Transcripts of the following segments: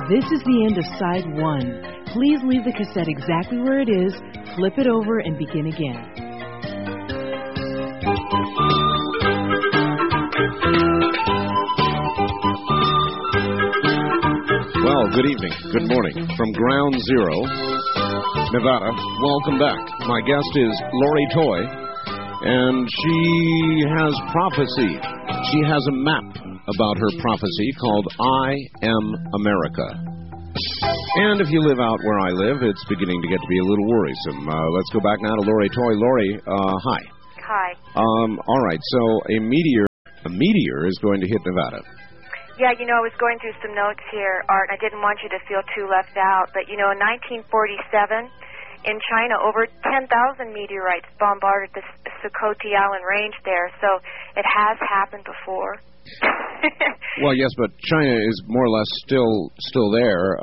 This is the end of side 1. Please leave the cassette exactly where it is, flip it over, and begin again. Well, good evening, good morning. From Ground Zero, Nevada, welcome back. My guest is Lori Toy, and she has prophecy. She has a map about her prophecy called I Am America. And if you live out where I live, it's beginning to get to be a little worrisome. Let's go back now to Lori Toy. Lori, hi. Hi. All right, so a meteor is going to hit Nevada. Yeah, you know, I was going through some notes here, Art, and I didn't want you to feel too left out. But, you know, in 1947, in China, over 10,000 meteorites bombarded the Sukhothai Island range there. So it has happened before. Well, yes, but China is more or less still there.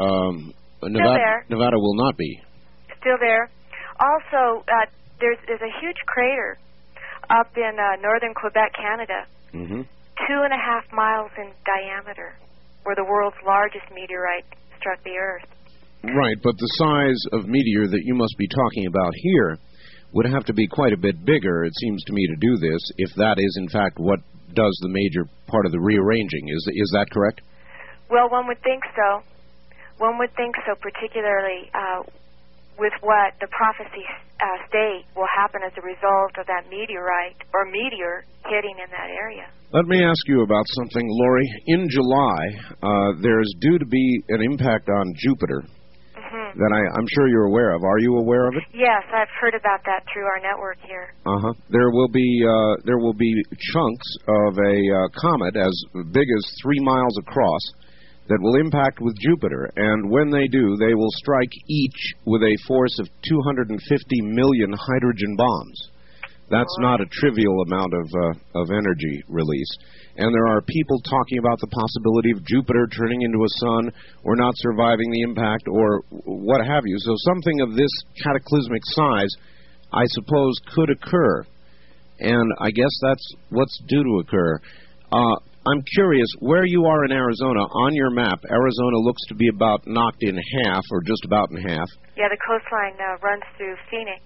Nevada will not be. Still there. Also, there's a huge crater up in northern Quebec, Canada. Mm-hmm. 2.5 miles in diameter, where the world's largest meteorite struck the Earth. Right, but the size of meteor that you must be talking about here would have to be quite a bit bigger, it seems to me, to do this, if that is, in fact, what does the major part of the rearranging. Is that correct? Well, one would think so. One would think so, particularly with what the prophecies state will happen as a result of that meteorite or meteor hitting in that area. Let me ask you about something, Lori. In July, there's due to be an impact on Jupiter that I'm sure you're aware of. Are you aware of it? Yes, I've heard about that through our network here. There will be chunks of a comet as big as 3 miles across that will impact with Jupiter, and when they do, they will strike each with a force of 250 million hydrogen bombs. That's not a trivial amount of energy release. And there are people talking about the possibility of Jupiter turning into a sun or not surviving the impact or what have you. So something of this cataclysmic size, I suppose, could occur. And I guess that's what's due to occur. I'm curious, where you are in Arizona, on your map, Arizona looks to be about knocked in half or just about in half. Yeah, the coastline runs through Phoenix.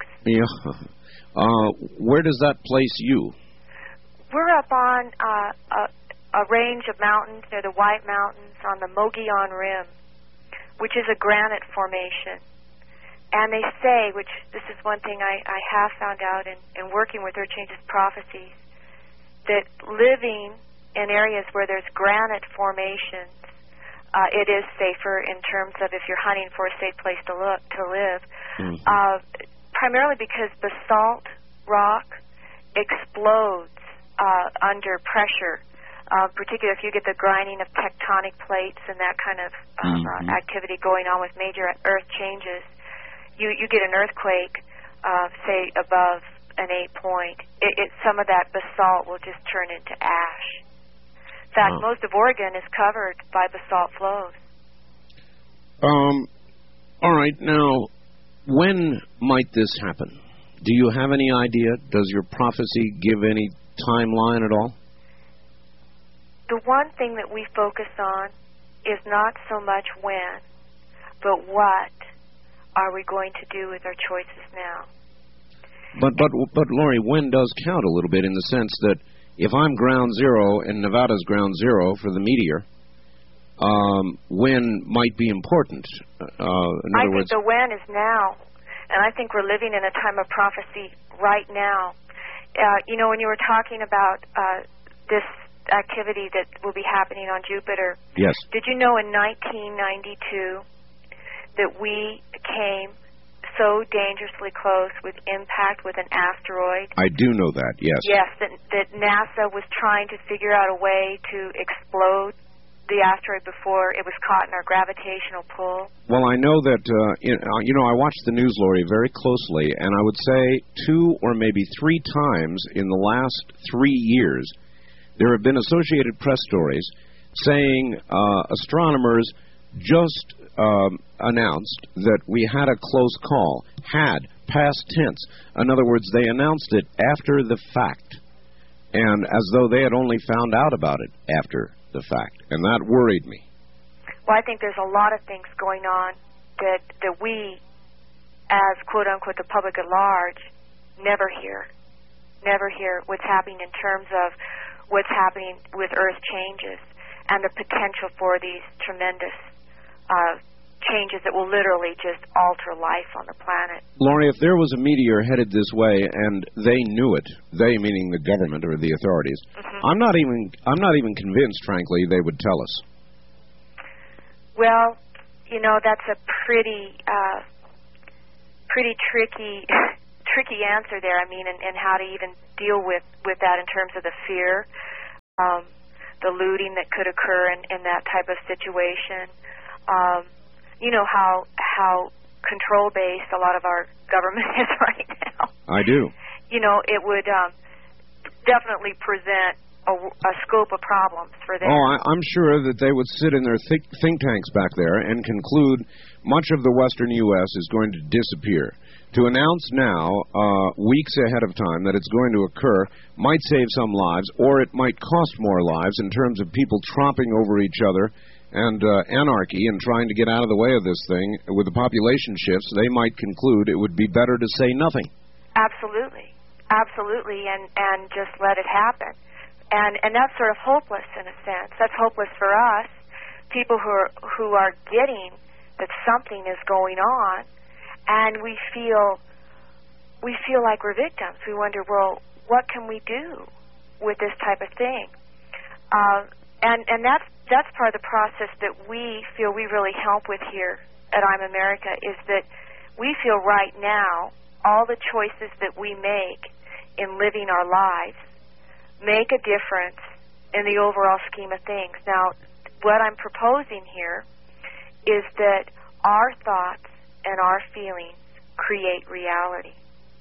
Yeah. Where does that place you? We're up on a range of mountains. They're the White Mountains on the Mogollon Rim, which is a granite formation. And they say, which this is one thing I have found out in working with Earth Changes Prophecies, that living in areas where there's granite formations, it is safer in terms of if you're hunting for a safe place to live. Primarily because basalt rock explodes under pressure, particularly if you get the grinding of tectonic plates and that kind of activity going on with major earth changes. You get an earthquake, say above an 8 point. Some of that basalt will just turn into ash. In fact, most of Oregon is covered by basalt flows. All right, now, when might this happen? Do you have any idea? Does your prophecy give any timeline at all? The one thing that we focus on is not so much when, but what are we going to do with our choices now? But Lori, when does count a little bit in the sense that if I'm ground zero and Nevada's ground zero for the meteor, when might be important? I think the when is now, and I think we're living in a time of prophecy right now. You know, when you were talking about this activity that will be happening on Jupiter, yes. Did you know in 1992 that we came so dangerously close with impact with an asteroid? I do know that, yes. Yes, that NASA was trying to figure out a way to explode the asteroid before it was caught in our gravitational pull. Well, I know that, I watched the news, Lori, very closely, and I would say 2 or maybe 3 times in the last 3 years, there have been Associated Press stories saying astronomers just announced that we had a close call. Had, past tense. In other words, they announced it after the fact, and as though they had only found out about it after the fact, and that worried me. Well, I think there's a lot of things going on that we, as quote-unquote the public at large, never hear what's happening in terms of what's happening with Earth changes and the potential for these tremendous changes that will literally just alter life on the planet. Laurie, if there was a meteor headed this way and they knew it, they meaning the government or the authorities, I'm not even convinced, frankly, they would tell us. Well, that's a pretty tricky answer there. I mean, and how to even deal with that in terms of the fear, the looting that could occur in that type of situation. You know how control-based a lot of our government is right now. I do. It would definitely present a scope of problems for them. Oh, I'm sure that they would sit in their think tanks back there and conclude much of the western U.S. is going to disappear. To announce now, weeks ahead of time, that it's going to occur might save some lives, or it might cost more lives in terms of people tromping over each other and anarchy and trying to get out of the way of this thing. With the population shifts, they might conclude it would be better to say nothing. Absolutely, and just let it happen. And that's sort of hopeless in a sense. That's hopeless for us, people who are getting that something is going on, and we feel like we're victims. We wonder, well, what can we do with this type of thing? And that's part of the process that we feel we really help with here at I'm America, is that we feel right now all the choices that we make in living our lives make a difference in the overall scheme of things. Now, what I'm proposing here is that our thoughts and our feelings create reality.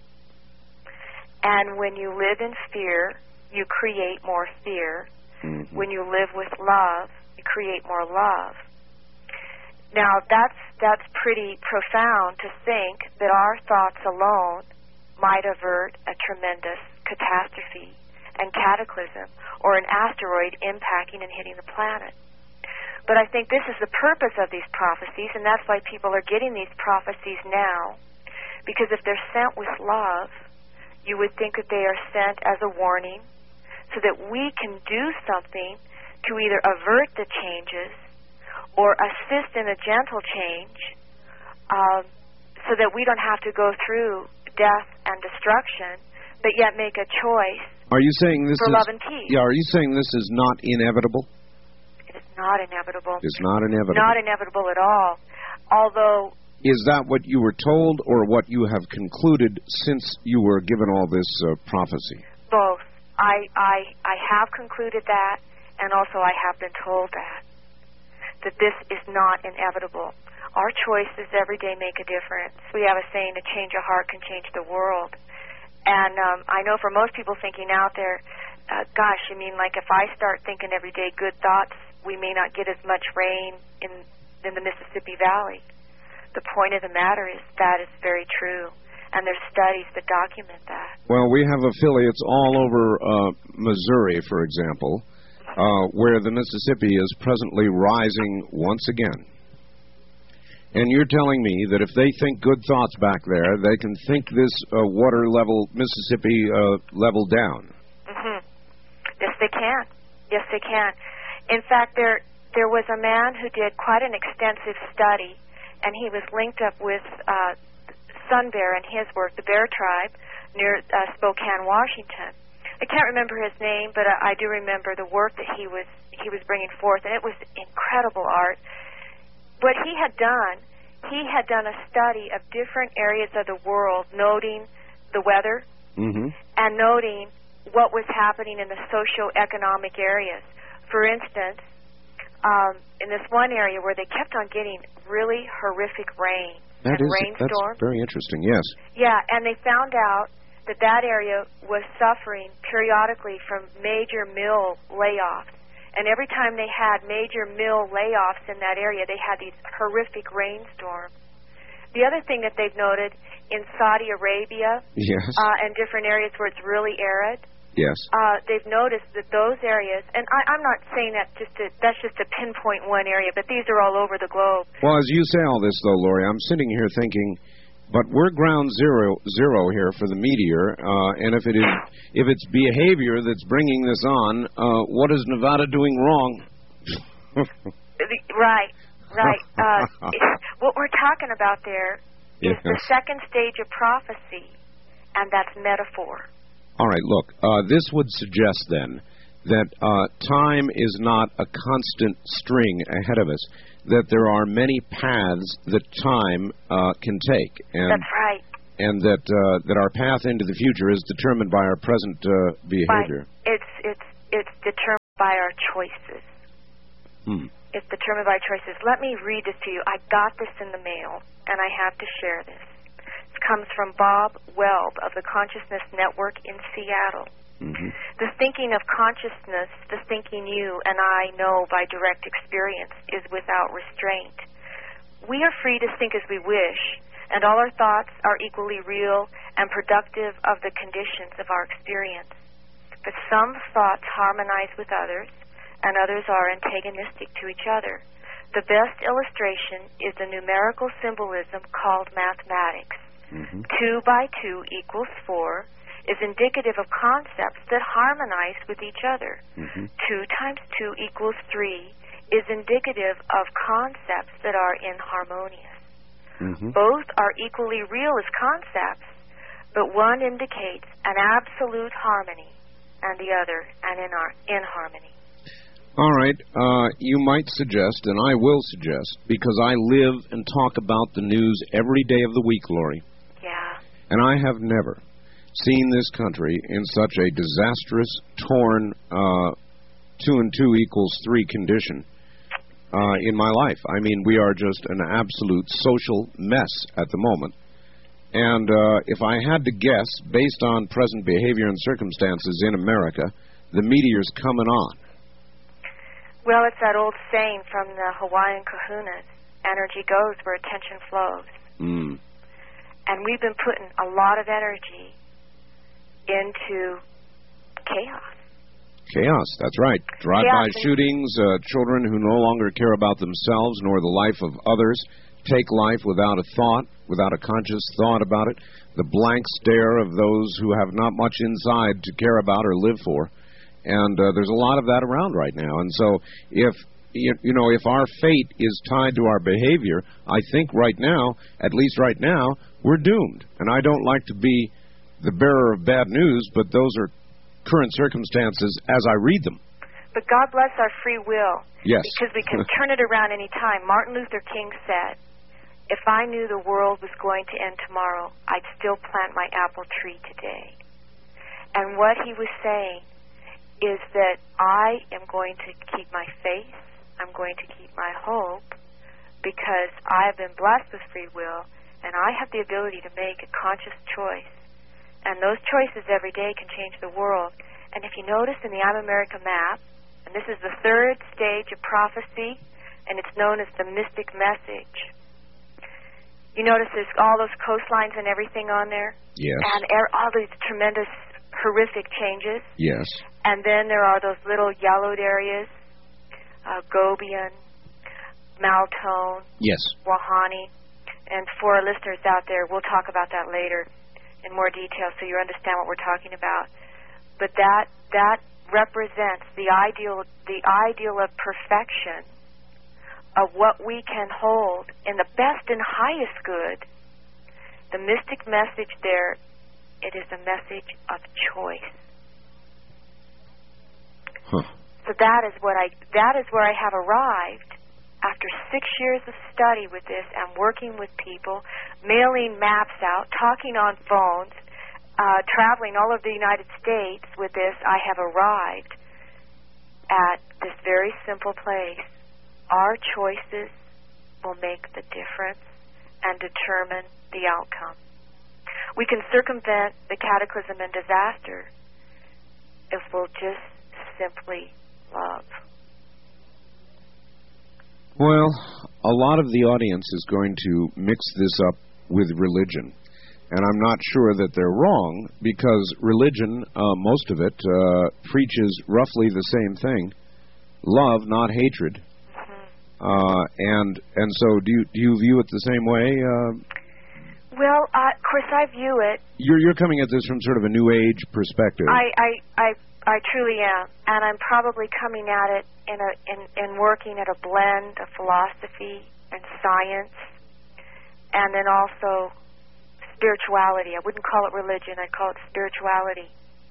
And when you live in fear, you create more fear. Mm-hmm. When you live with love, you create more love. Now, that's pretty profound to think that our thoughts alone might avert a tremendous catastrophe and cataclysm, or an asteroid impacting and hitting the planet. But I think this is the purpose of these prophecies, and that's why people are getting these prophecies now, because if they're sent with love, you would think that they are sent as a warning, so that we can do something to either avert the changes or assist in a gentle change, so that we don't have to go through death and destruction, but yet make a choice. Are you saying this for is love and peace? Yeah. Are you saying this is not inevitable? It is not inevitable. It's not inevitable. Not inevitable at all. Although. Is that what you were told, or what you have concluded since you were given all this prophecy? Both. I have concluded that, and also I have been told that this is not inevitable. Our choices every day make a difference. We have a saying, a change of heart can change the world. And I know for most people thinking out there, gosh, I mean, like if I start thinking every day good thoughts, we may not get as much rain in the Mississippi Valley. The point of the matter is that is very true, and there's studies that document that. Well, we have affiliates all over Missouri, for example, where the Mississippi is presently rising once again. And you're telling me that if they think good thoughts back there, they can think this water level, Mississippi level down. Mm-hmm. Yes, they can. Yes, they can. In fact, there was a man who did quite an extensive study, and he was linked up with Sun Bear and his work, the Bear Tribe, near Spokane, Washington. I can't remember his name, but I do remember the work that he was bringing forth, and it was incredible art. What he had done a study of different areas of the world, noting the weather, mm-hmm. and noting what was happening in the socio-economic areas. For instance, in this one area where they kept on getting really horrific rain rainstorms. That's very interesting, yes. Yeah, and they found out that area was suffering periodically from major mill layoffs. And every time they had major mill layoffs in that area, they had these horrific rainstorms. The other thing that they've noted in Saudi Arabia, yes. And different areas where it's really arid, Yes. They've noticed that those areas, and I'm not saying that's just to pinpoint one area, but these are all over the globe. Well, as you say all this, though, Lori, I'm sitting here thinking, but we're ground zero here for the meteor, and if it's behavior that's bringing this on, what is Nevada doing wrong? Right. What we're talking about there is the second stage of prophecy, and that's metaphor. All right, look, this would suggest then that time is not a constant string ahead of us, that there are many paths that time can take. And, that's right. And that our path into the future is determined by our present behavior. It's determined by our choices. It's determined by choices. Let me read this to you. I got this in the mail, and I have to share this. It comes from Bob Welb of the Consciousness Network in Seattle. The thinking of consciousness, the thinking you and I know by direct experience, is without restraint. We are free to think as we wish, and all our thoughts are equally real and productive of the conditions of our experience. But some thoughts harmonize with others, and others are antagonistic to each other. The best illustration is the numerical symbolism called mathematics. 2 by 2 equals 4 is indicative of concepts that harmonize with each other. 2 times 2 equals 3 is indicative of concepts that are inharmonious. Both are equally real as concepts, but one indicates an absolute harmony and the other an inharmony. All right, you might suggest, and I will suggest, because I live and talk about the news every day of the week, Lori. Yeah. And I have never seen this country in such a disastrous, torn 2 and 2 equals 3 condition in my life. I mean, we are just an absolute social mess at the moment. And if I had to guess, based on present behavior and circumstances in America, the meteor's coming on. Well, it's that old saying from the Hawaiian kahunas, energy goes where attention flows. And we've been putting a lot of energy into chaos. Chaos, that's right. Drive-by shootings, children who no longer care about themselves nor the life of others, take life without a thought, without a conscious thought about it, the blank stare of those who have not much inside to care about or live for. And there's a lot of that around right now. And so if our fate is tied to our behavior, I think right now, at least right now, we're doomed. And I don't like to be the bearer of bad news, but those are current circumstances as I read them. But God bless our free will. Yes. Because we can turn it around any time. Martin Luther King said, if I knew the world was going to end tomorrow, I'd still plant my apple tree today. And what he was saying is that I am going to keep my faith, I'm going to keep my hope, because I have been blessed with free will, and I have the ability to make a conscious choice. And those choices every day can change the world. And if you notice in the I'm America map, and this is the third stage of prophecy, and it's known as the mystic message. You notice there's all those coastlines and everything on there? Yes. And all these tremendous, horrific changes? Yes. And then there are those little yellowed areas, Gobian, Maltone, yes, Wahani. And for our listeners out there, we'll talk about that later in more detail so you understand what we're talking about. But that represents the ideal of perfection, of what we can hold in the best and highest good. The mystic message there, it is a message of choice. So that is where I have arrived after 6 years of study with this and working with people, mailing maps out, talking on phones, traveling all over the United States with this. I have arrived at this very simple place. Our choices will make the difference and determine the outcome. We can circumvent the cataclysm and disaster if we'll just simply love. Well, a lot of the audience is going to mix this up with religion. And I'm not sure that they're wrong, because religion, most of it, preaches roughly the same thing: love, not hatred. And so, do you view it the same way? Well, of course, I view it. You're coming at this from sort of a New Age perspective. I truly am, and I'm probably coming at it in working at a blend of philosophy and science, and then also spirituality. I wouldn't call it religion; I'd call it spirituality.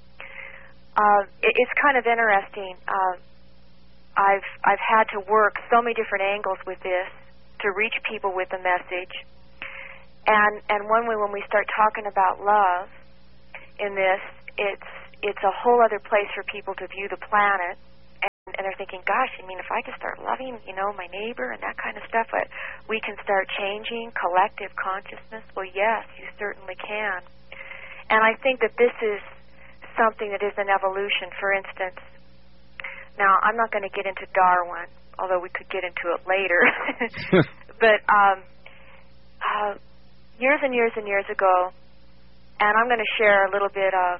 It's kind of interesting. I've had to work so many different angles with this to reach people with the message. And one way, when we start talking about love in this, it's a whole other place for people to view the planet, and they're thinking, gosh, I mean, if I just start loving, my neighbor and that kind of stuff, we can start changing collective consciousness. Well, yes, you certainly can. And I think that this is something that is an evolution. For instance, now I'm not going to get into Darwin, although we could get into it later, but years and years and years ago, and I'm going to share a little bit of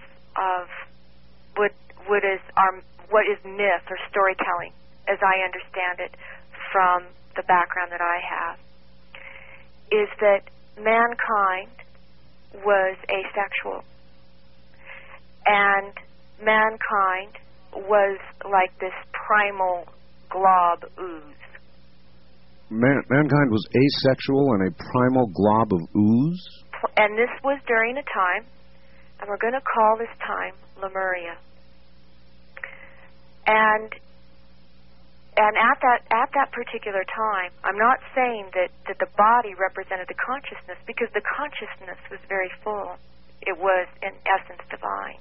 what is myth or storytelling, as I understand it from the background that I have, is that mankind was asexual, and mankind was like this primal glob ooze. Mankind was asexual and a primal glob of ooze? And this was during a time, and we're going to call this time Lemuria. And at that particular time, I'm not saying that the body represented the consciousness, because the consciousness was very full. It was, in essence, divine.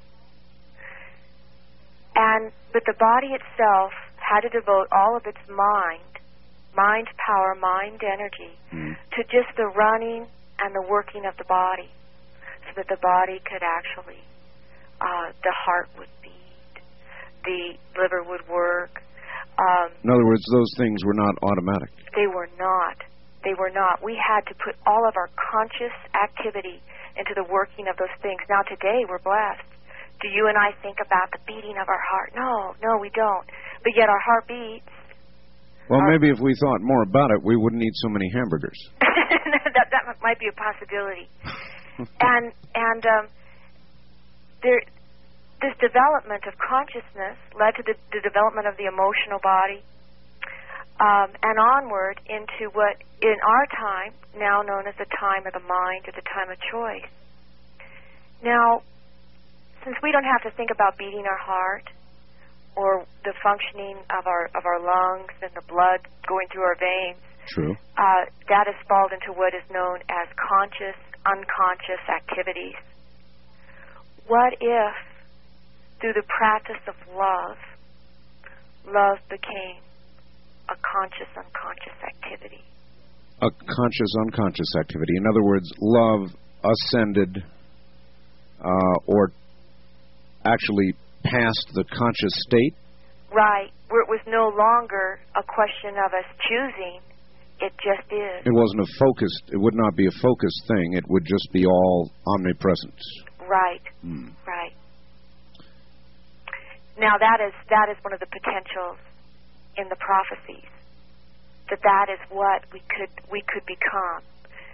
But the body itself had to devote all of its mind power, mind energy, to just the running and the working of the body, so that the body could actually, the heart would beat, the liver would work. In other words, those things were not automatic. They were not. They were not. We had to put all of our conscious activity into the working of those things. Now today we're blessed. Do you and I think about the beating of our heart? No, we don't. But yet our heart beats. Well, maybe if we thought more about it, we wouldn't eat so many hamburgers. that might be a possibility. This development of consciousness led to the development of the emotional body, and onward into what, in our time, now known as the time of the mind or the time of choice. Now, since we don't have to think about beating our heart, or the functioning of our lungs and the blood going through our veins. True. That has fallen into what is known as conscious, unconscious activities. What if, through the practice of love became a conscious, unconscious activity? A conscious, unconscious activity. In other words, love ascended, or actually past the conscious state? Right, where it was no longer a question of us choosing, it just is. It wasn't it would not be a focused thing, it would just be all omnipresent. Right, right. Now that is one of the potentials in the prophecies, that is what we could become.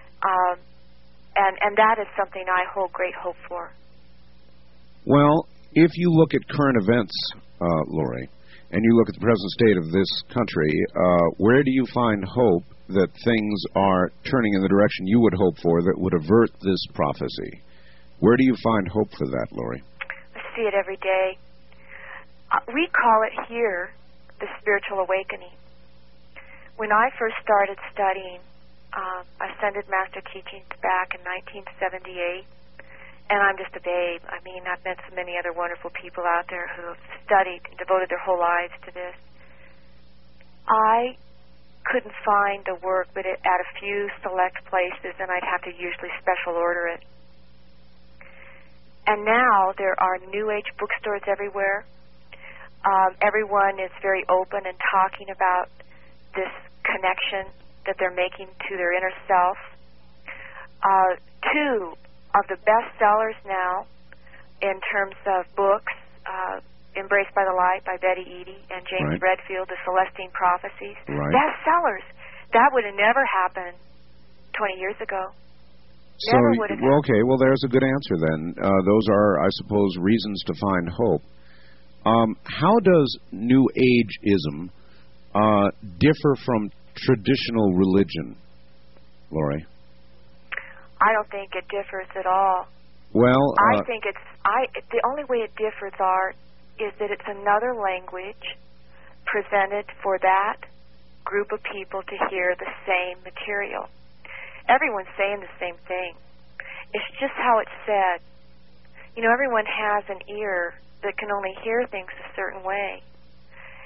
And that is something I hold great hope for. Well, if you look at current events, Lori, and you look at the present state of this country, where do you find hope that things are turning in the direction you would hope for that would avert this prophecy? Where do you find hope for that, Lori? I see it every day. We call it here the spiritual awakening. When I first started studying Ascended Master Teachings back in 1978, and I'm just a babe. I mean, I've met so many other wonderful people out there who have studied and devoted their whole lives to this. I couldn't find the work but at a few select places, and I'd have to usually special order it. And now there are New Age bookstores everywhere. Everyone is very open and talking about this connection that they're making to their inner self. Two of the bestsellers now in terms of books, Embraced by the Light by Betty Eadie and James Redfield, The Celestine Prophecies. Bestsellers. That would have never happened 20 years ago. Never would have happened. Okay, well, there's a good answer then. Those are, I suppose, reasons to find hope. How does New Age-ism differ from traditional religion, Laurie? I don't think it differs at all. Well, I think the only way it differs, Art, is that it's another language presented for that group of people to hear the same material. Everyone's saying the same thing. It's just how it's said. You know, everyone has an ear that can only hear things a certain way.